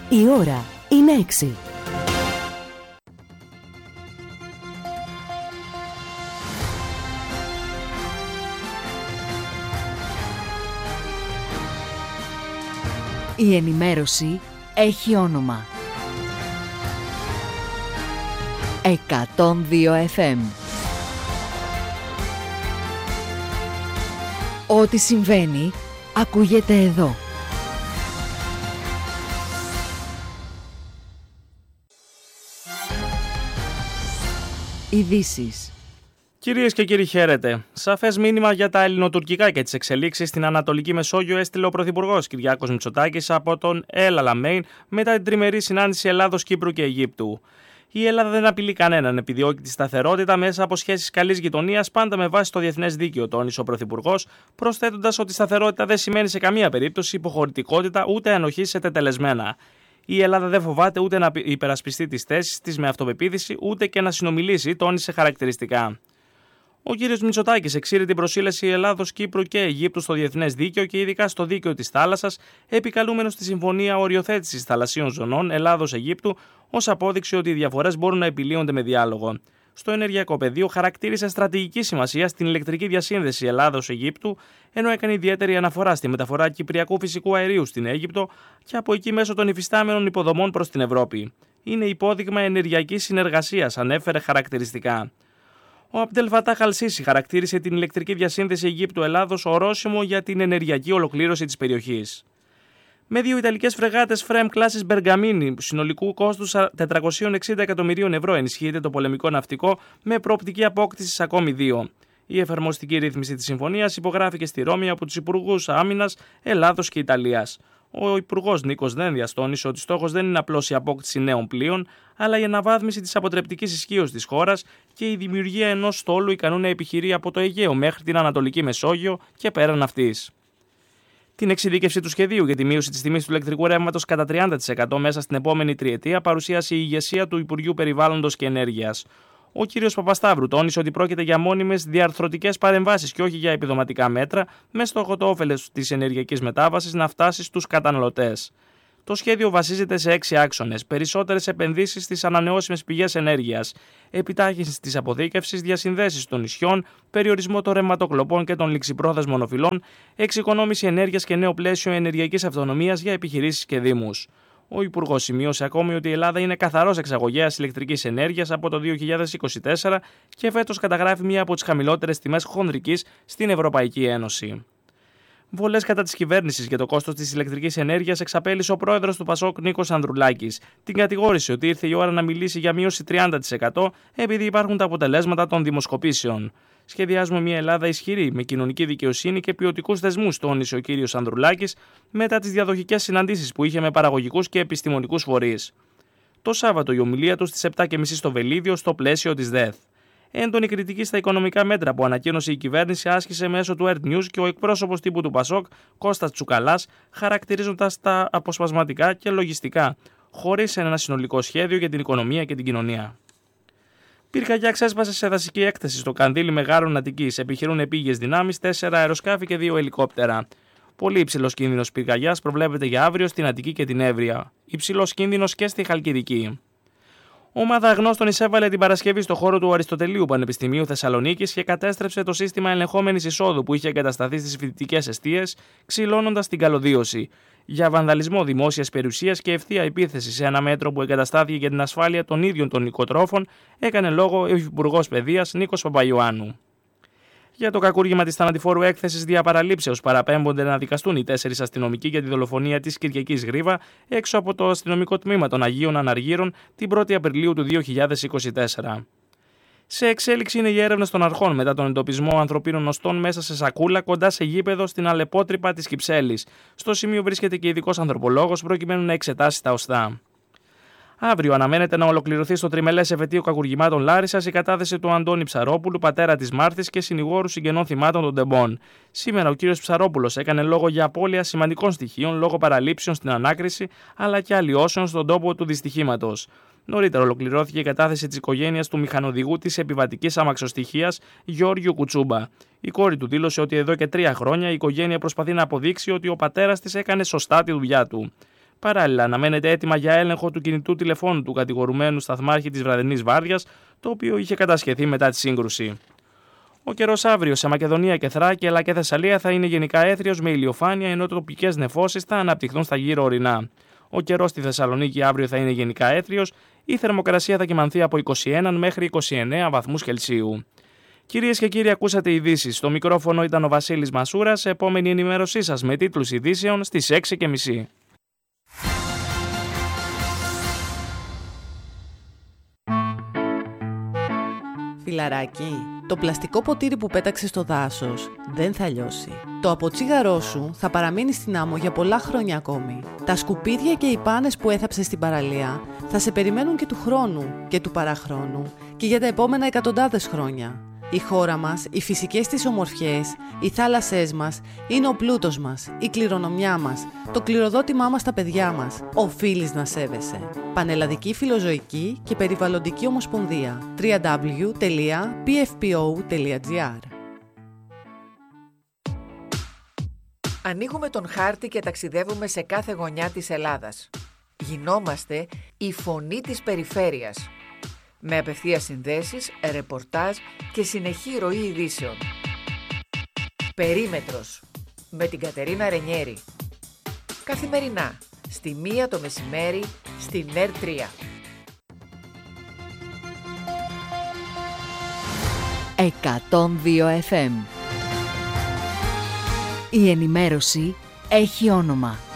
Η ώρα είναι 6. Η ενημέρωση έχει όνομα. 102 FM. Ό,τι συμβαίνει, ακούγεται εδώ. Ειδήσεις. Κυρίες και κύριοι, χαίρετε. Σαφές μήνυμα για τα ελληνοτουρκικά και τις εξελίξεις στην Ανατολική Μεσόγειο έστειλε ο Πρωθυπουργός Κυριάκος Μητσοτάκης από τον El Alamein μετά την τριμερή συνάντηση Ελλάδος, Κύπρου και Αιγύπτου. Η Ελλάδα δεν απειλεί κανέναν, επιδιώκει τη σταθερότητα μέσα από σχέσεις καλής γειτονίας, πάντα με βάση το διεθνές δίκαιο, τόνισε ο Πρωθυπουργός, προσθέτοντας ότι η σταθερότητα δεν σημαίνει σε καμία περίπτωση υποχωρητικότητα ούτε ανοχή σε τετελεσμένα. Η Ελλάδα δεν φοβάται ούτε να υπερασπιστεί τις θέσεις της με αυτοπεποίθηση, ούτε και να συνομιλήσει, τόνισε χαρακτηριστικά. Ο κ. Μητσοτάκης εξήρε την προσήλεση Ελλάδος, Κύπρου και Αιγύπτου στο διεθνές δίκαιο και ειδικά στο δίκαιο της θάλασσας, επικαλούμενος στη Συμφωνία Οριοθέτησης Θαλασσίων Ζωνών Ελλάδος-Αιγύπτου, ως απόδειξη ότι οι διαφορές μπορούν να επιλύονται με διάλογο. Στο ενεργειακό πεδίο χαρακτήρισε στρατηγική σημασία στην ηλεκτρική διασύνδεση Ελλάδος-Αιγύπτου, ενώ έκανε ιδιαίτερη αναφορά στη μεταφορά κυπριακού φυσικού αερίου στην Αίγυπτο και από εκεί μέσω των υφιστάμενων υποδομών προς την Ευρώπη. Είναι υπόδειγμα ενεργειακής συνεργασίας, ανέφερε χαρακτηριστικά. Ο Αμπτελ Φατάχ Αλ-Σίσι χαρακτήρισε την ηλεκτρική διασύνδεση Αιγύπτου-Ελλάδος ορόσημο για την ενεργειακή ολοκλήρωση της περιοχής. Με δύο ιταλικές φρεγάτες Frem κλάσης Μπεργαμίνη συνολικού κόστους 460 εκατομμυρίων ευρώ ενισχύεται το πολεμικό ναυτικό με προοπτική απόκτησης ακόμη δύο. Η εφαρμοστική ρύθμιση της συμφωνίας υπογράφηκε στη Ρώμη από τους Υπουργούς Άμυνας Ελλάδος και Ιταλίας. Ο Υπουργός Νίκος Δένδιας τόνισε ότι στόχος δεν είναι απλώς η απόκτηση νέων πλοίων, αλλά η αναβάθμιση της αποτρεπτικής ισχύως της χώρας και η δημιουργία ενός στόλου ικανού να επιχειρεί από το Αιγαίο μέχρι την Ανατολική Μεσόγειο και πέραν αυτής. Την εξειδίκευση του σχεδίου για τη μείωση της τιμής του ηλεκτρικού ρεύματος κατά 30% μέσα στην επόμενη τριετία παρουσίασε η ηγεσία του Υπουργείου Περιβάλλοντος και Ενέργειας. Ο κ. Παπασταύρου τόνισε ότι πρόκειται για μόνιμες διαρθρωτικές παρεμβάσεις και όχι για επιδοματικά μέτρα, με στόχο το όφελος της ενεργειακής μετάβασης να φτάσει στους καταναλωτές. Το σχέδιο βασίζεται σε 6 άξονες: περισσότερες επενδύσεις στις ανανεώσιμες πηγές ενέργειας, επιτάχυνση της αποθήκευσης, διασυνδέσεις των νησιών, περιορισμό των ρευματοκλοπών και των ληξιπρόθεσμων οφειλών, εξοικονόμηση ενέργειας και νέο πλαίσιο ενεργειακής αυτονομίας για επιχειρήσεις και δήμους. Ο Υπουργός σημείωσε ακόμη ότι η Ελλάδα είναι καθαρός εξαγωγέας ηλεκτρικής ενέργειας από το 2024 και φέτος καταγράφει μία από τις χαμηλότερες τιμές χονδρικής στην Ευρωπαϊκή Ένωση. Βολές κατά της κυβέρνησης για το κόστος της ηλεκτρικής ενέργειας εξαπέλυσε ο πρόεδρος του Πασόκ Νίκος Ανδρουλάκης. Την κατηγόρησε ότι ήρθε η ώρα να μιλήσει για μείωση 30% επειδή υπάρχουν τα αποτελέσματα των δημοσκοπήσεων. Σχεδιάζουμε μια Ελλάδα ισχυρή, με κοινωνική δικαιοσύνη και ποιοτικούς θεσμούς, τόνισε ο κ. Ανδρουλάκης μετά τις διαδοχικές συναντήσεις που είχε με παραγωγικούς και επιστημονικούς φορείς. Το Σάββατο η ομιλία του στις 7.30 στο Βελίδιο στο πλαίσιο της ΔΕΘ. Έντονη κριτική στα οικονομικά μέτρα που ανακοίνωσε η κυβέρνηση άσκησε μέσω του Earth News και ο εκπρόσωπος τύπου του Πασόκ, Κώστας Τσουκαλάς, χαρακτηρίζοντας τα αποσπασματικά και λογιστικά, χωρίς ένα συνολικό σχέδιο για την οικονομία και την κοινωνία. Πυρκαγιά ξέσπασε σε δασική έκταση στο Κανδύλι Μεγάρων Αττικής. Επιχειρούν επίγειες δυνάμεις, 4 αεροσκάφη και 2 ελικόπτερα. Πολύ υψηλός κίνδυνος πυρκαγιάς προβλέπεται για αύριο στην Αττική και την Έβρια. Υψηλός κίνδυνος και στη Χαλκιδική. Ομάδα αγνώστων εισέβαλε την Παρασκευή στο χώρο του Αριστοτελείου Πανεπιστημίου Θεσσαλονίκης και κατέστρεψε το σύστημα ελεγχόμενης εισόδου που είχε εγκατασταθεί στις φοιτητικές εστίες, ξυλώνοντας την καλωδίωση. Για βανδαλισμό δημόσιας περιουσίας και ευθεία επίθεση σε ένα μέτρο που εγκαταστάθηκε για την ασφάλεια των ίδιων των οικοτρόφων, έκανε λόγο ο Υπουργός Παιδείας Νίκος Παπαϊωάννου. Για το κακούργημα της θανατηφόρου έκθεσης διαπαραλήψεως παραπέμπονται να δικαστούν οι 4 αστυνομικοί για τη δολοφονία της Κυριακής Γρίβα έξω από το αστυνομικό τμήμα των Αγίων Αναργύρων την 1η Απριλίου του 2024. Σε εξέλιξη είναι η έρευνα των αρχών μετά τον εντοπισμό ανθρωπίνων οστών μέσα σε σακούλα κοντά σε γήπεδο στην Αλεπότρυπα της Κυψέλης. Στο σημείο βρίσκεται και ειδικός ανθρωπολόγος προκειμένου να εξετάσει τα οστά. Αύριο αναμένεται να ολοκληρωθεί στο τριμελές εφετείο κακουργημάτων Λάρισσας η κατάθεση του Αντώνη Ψαρόπουλου, πατέρα της Μάρθης και συνηγόρου συγγενών θυμάτων των Τεμπών. Σήμερα ο κύριος Ψαρόπουλος έκανε λόγο για απώλεια σημαντικών στοιχείων λόγω παραλήψεων στην ανάκριση αλλά και αλλοιώσεων στον τόπο του δυστυχήματος. Νωρίτερα ολοκληρώθηκε η κατάθεση της οικογένειας του μηχανοδηγού της επιβατικής αμαξοστοιχείας Γιώργιου Κουτσούμπα. Η κόρη του δήλωσε ότι εδώ και 3 χρόνια η οικογένεια προσπαθεί να αποδείξει ότι ο πατέρας της έκανε σωστά τη δουλειά του. Παράλληλα, αναμένεται έτοιμα για έλεγχο του κινητού τηλεφώνου του κατηγορουμένου σταθμάρχη της βραδινής βάρδιας, το οποίο είχε κατασχεθεί μετά τη σύγκρουση. Ο καιρός αύριο σε Μακεδονία και Θράκη αλλά και Θεσσαλία θα είναι γενικά έθριος με ηλιοφάνεια, ενώ τοπικές νεφώσεις θα αναπτυχθούν στα γύρω ορεινά. Ο καιρός στη Θεσσαλονίκη αύριο θα είναι γενικά έθριος, η θερμοκρασία θα κυμανθεί από 21 μέχρι 29 βαθμούς Κελσίου. Κυρίες και κύριοι, ακούσατε ειδήσεις. Στο μικρόφωνο ήταν ο Βασίλης Μασούρας. Επόμενη ενημέρωσή σας με τίτλους ειδήσεων στις 6:30. Φιλαράκι, το πλαστικό ποτήρι που πέταξες στο δάσος δεν θα λιώσει. Το αποτσίγαρό σου θα παραμείνει στην άμμο για πολλά χρόνια ακόμη. Τα σκουπίδια και οι πάνες που έθαψες στην παραλία θα σε περιμένουν και του χρόνου και του παραχρόνου και για τα επόμενα εκατοντάδες χρόνια. Η χώρα μας, οι φυσικές της ομορφιές, οι θάλασσές μας είναι ο πλούτος μας, η κληρονομιά μας, το κληροδότημά μας στα παιδιά μας. Οφείλεις να σέβεσαι. Πανελλαδική Φιλοζωική και Περιβαλλοντική Ομοσπονδία. www.pfpo.gr. Ανοίγουμε τον χάρτη και ταξιδεύουμε σε κάθε γωνιά της Ελλάδας. Γινόμαστε η φωνή της περιφέρειας. Με απευθείας συνδέσεις, ρεπορτάζ και συνεχή ροή ειδήσεων. Περίμετρος με την Κατερίνα Ρενιέρη. Καθημερινά, στη 1 το μεσημέρι, στη ΝΕΡ 3. 102 FM. Η ενημέρωση έχει όνομα.